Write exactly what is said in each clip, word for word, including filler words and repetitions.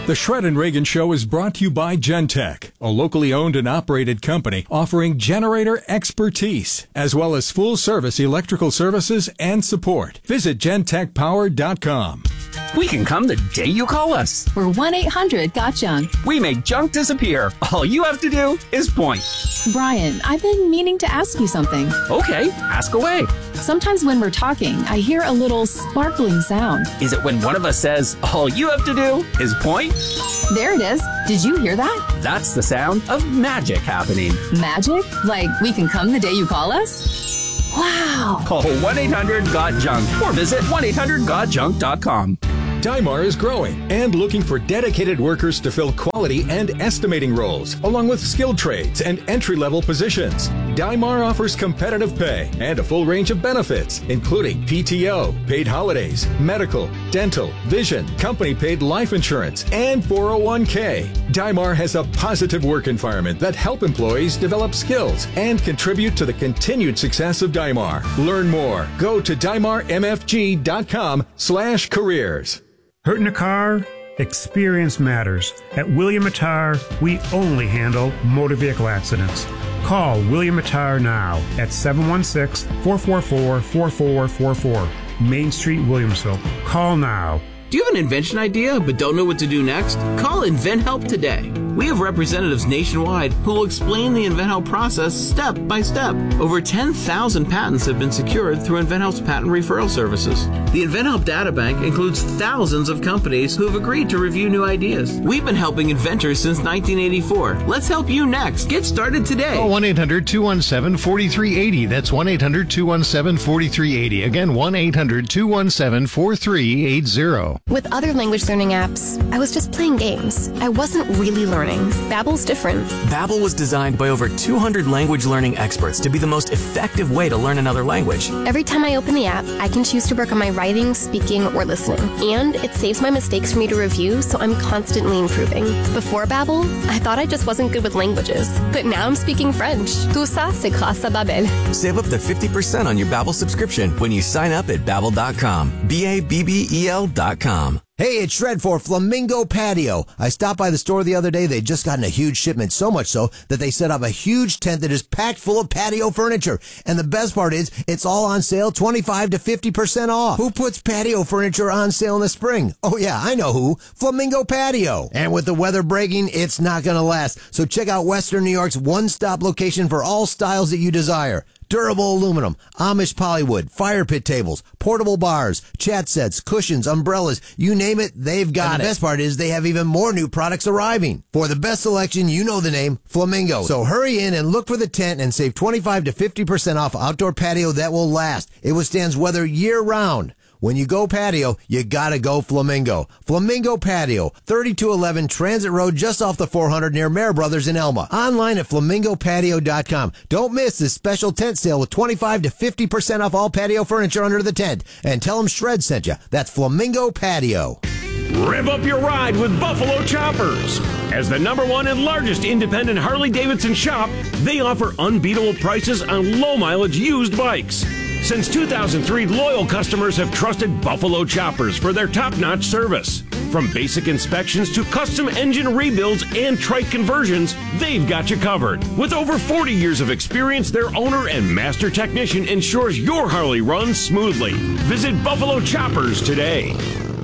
The Shred and Reagan Show is brought to you by Gentech, a locally owned and operated company offering generator expertise, as well as full-service electrical services and support. Visit Gentech Power dot com. We can come the day you call us. We're one eight hundred got junk. We make junk disappear. All you have to do is point. Brian, I've been meaning to ask you something. Okay, ask away. Sometimes when we're talking, I hear a little sparkling sound. Is it when one of us says, all you have to do is point? There it is. Did you hear that? That's the sound of magic happening. Magic? Like we can come the day you call us? Wow. Call one eight hundred got junk or visit one eight hundred got junk dot com. Dymar is growing and looking for dedicated workers to fill quality and estimating roles, along with skilled trades and entry-level positions. Dymar offers competitive pay and a full range of benefits, including P T O, paid holidays, medical, dental, vision, company-paid life insurance, and four oh one k. Dymar has a positive work environment that help employees develop skills and contribute to the continued success of Dymar. Learn more. Go to dymar m f g dot com slash careers. Hurt in a car? Experience matters. At William Mattar, we only handle motor vehicle accidents. Call William Mattar now at seven one six, four four four, four four four four, Main Street, Williamsville. Call now. Do you have an invention idea but don't know what to do next? Call InventHelp today. We have representatives nationwide who will explain the InventHelp process step by step. Over ten thousand patents have been secured through InventHelp's patent referral services. The InventHelp databank includes thousands of companies who have agreed to review new ideas. We've been helping inventors since nineteen eighty-four. Let's help you next. Get started today. Call one eight hundred, two one seven, four three eight zero. That's one eight hundred, two one seven, four three eight zero. Again, one eight hundred, two one seven, four three eight zero. With other language learning apps, I was just playing games. I wasn't really learning. Babbel's different. Babbel was designed by over two hundred language learning experts to be the most effective way to learn another language. Every time I open the app, I can choose to work on my writing, speaking, or listening. And it saves my mistakes for me to review, so I'm constantly improving. Before Babbel, I thought I just wasn't good with languages. But now I'm speaking French. Tout ça, c'est grâce à Babbel. Save up to fifty percent on your Babbel subscription when you sign up at babbel dot com. B A B B E L dot com. Hey, it's Shred for Flamingo Patio. I stopped by the store the other day. They'd just gotten a huge shipment, so much so that they set up a huge tent that is packed full of patio furniture. And the best part is, it's all on sale twenty-five to fifty percent off. Who puts patio furniture on sale in the spring? Oh yeah, I know who. Flamingo Patio. And with the weather breaking, it's not gonna last. So check out Western New York's one-stop location for all styles that you desire. Durable aluminum, Amish polywood, fire pit tables, portable bars, chat sets, cushions, umbrellas, you name it, they've got and it. The best part is they have even more new products arriving. For the best selection, you know the name, Flamingo. So hurry in and look for the tent and save twenty-five to fifty percent off outdoor patio that will last. It withstands weather year-round. When you go patio, you gotta go Flamingo. Flamingo Patio, thirty-two eleven Transit Road, just off the four hundred near Mayer Brothers in Elma. Online at flamingo patio dot com. Don't miss this special tent sale with twenty-five to fifty percent off all patio furniture under the tent. And tell them Shred sent you. That's Flamingo Patio. Rev up your ride with Buffalo Choppers. As the number one and largest independent Harley-Davidson shop, they offer unbeatable prices on low-mileage used bikes. Since two thousand three, loyal customers have trusted Buffalo Choppers for their top-notch service. From basic inspections to custom engine rebuilds and trike conversions, they've got you covered. With over forty years of experience, their owner and master technician ensures your Harley runs smoothly. Visit Buffalo Choppers today.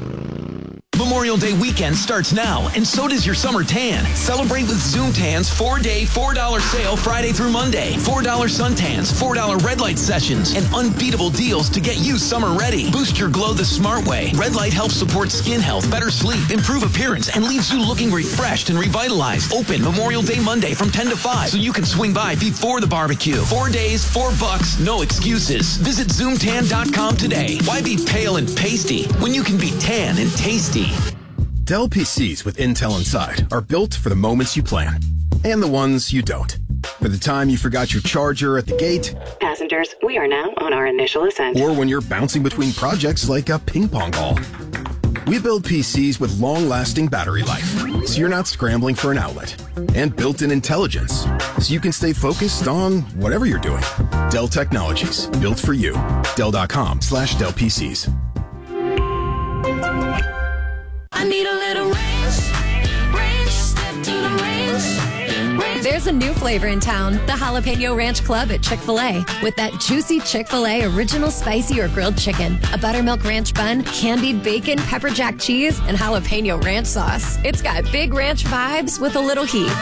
Memorial Day weekend starts now, and so does your summer tan. Celebrate with Zoom Tan's four-day, four dollar sale Friday through Monday. four dollar suntans, four dollar red light sessions, and unbeatable deals to get you summer ready. Boost your glow the smart way. Red light helps support skin health, better sleep, improve appearance, and leaves you looking refreshed and revitalized. Open Memorial Day Monday from ten to five, so you can swing by before the barbecue. Four days, four bucks, no excuses. Visit zoom tan dot com today. Why be pale and pasty when you can be tan and tasty? Dell P Cs with Intel inside are built for the moments you plan and the ones you don't. For the time you forgot your charger at the gate. Passengers, we are now on our initial ascent. Or when you're bouncing between projects like a ping pong ball. We build P Cs with long-lasting battery life, so you're not scrambling for an outlet. And built-in intelligence, so you can stay focused on whatever you're doing. Dell Technologies, built for you. Dell dot com slash Dell P Cs. I need a little range, There's a new flavor in town, the Jalapeno Ranch Club at Chick-fil-A. With that juicy Chick-fil-A original spicy or grilled chicken, a buttermilk ranch bun, candied bacon, pepper jack cheese, and jalapeno ranch sauce. It's got big ranch vibes with a little heat.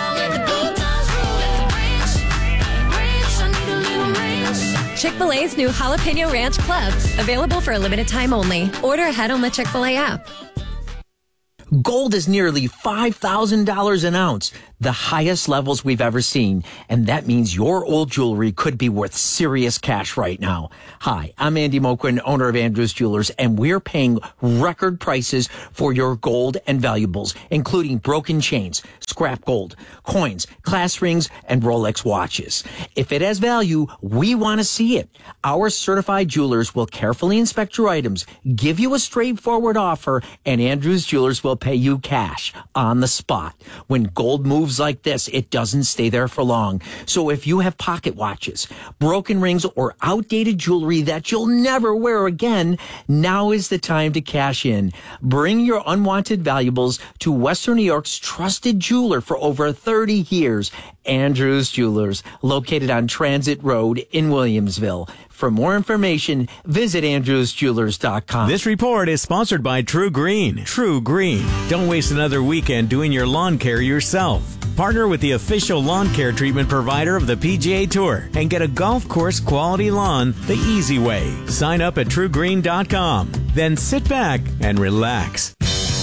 Chick-fil-A's new Jalapeno Ranch Club, available for a limited time only. Order ahead on the Chick-fil-A app. Gold is nearly five thousand dollars an ounce, the highest levels we've ever seen. And that means your old jewelry could be worth serious cash right now. Hi, I'm Andy Moquin, owner of Andrews Jewelers, and we're paying record prices for your gold and valuables, including broken chains, scrap gold, coins, class rings, and Rolex watches. If it has value, we want to see it. Our certified jewelers will carefully inspect your items, give you a straightforward offer, and Andrews Jewelers will pay you cash on the spot. When gold moves like this, it doesn't stay there for long. So if you have pocket watches, broken rings, or outdated jewelry that you'll never wear again, now is the time to cash in. Bring your unwanted valuables to Western New York's trusted jeweler for over thirty years, Andrews Jewelers, located on Transit Road in Williamsville. For more information, visit andrews jewelers dot com. This report is sponsored by True Green. True Green. Don't waste another weekend doing your lawn care yourself. Partner with the official lawn care treatment provider of the P G A Tour and get a golf course quality lawn the easy way. Sign up at true green dot com. Then sit back and relax.